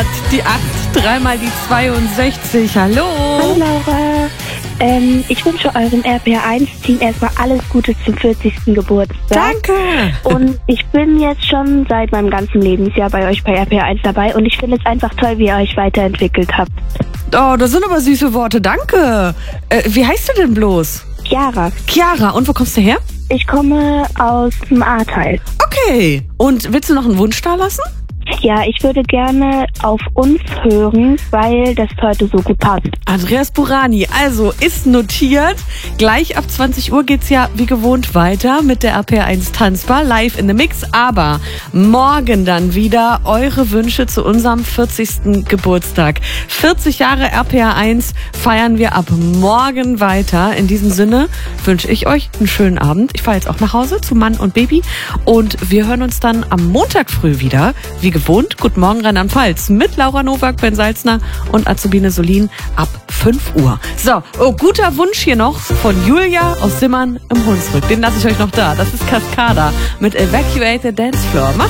100, die 8, dreimal die 62. Hallo. Hallo Laura. Ich wünsche eurem RPR1-Team erstmal alles Gute zum 40. Geburtstag. Danke. Und ich bin jetzt schon seit meinem ganzen Lebensjahr bei euch bei RPR1 dabei und ich finde es einfach toll, wie ihr euch weiterentwickelt habt. Oh, das sind aber süße Worte. Danke. Wie heißt du denn bloß? Chiara. Und wo kommst du her? Ich komme aus dem Ahrtal. Okay. Und willst du noch einen Wunsch da lassen? Ja, ich würde gerne auf uns hören, weil das heute so gut passt. Andreas Burani, also ist notiert. Gleich ab 20 Uhr geht's ja wie gewohnt weiter mit der RPR1 Tanzbar live in the Mix. Aber morgen dann wieder eure Wünsche zu unserem 40. Geburtstag. 40 Jahre RPR1 feiern wir ab morgen weiter. In diesem Sinne wünsche ich euch einen schönen Abend. Ich fahre jetzt auch nach Hause zu Mann und Baby und wir hören uns dann am Montag früh wieder. Wie gewohnt, Guten Morgen Rheinland-Pfalz mit Laura Nowak, Ben Salzner und Azubine Solin ab 5 Uhr. So, guter Wunsch hier noch von Julia aus Simmern im Hunsrück. Den lasse ich euch noch da. Das ist Cascada mit Evacuate the Dance Floor. Macht's